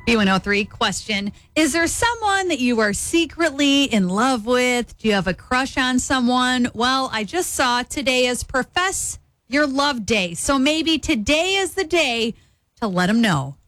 B103 question. Is there someone that you are secretly in love with? Do you have a crush on someone? Well, I just saw today is Profess Your Love Day. So maybe today is the day to let them know.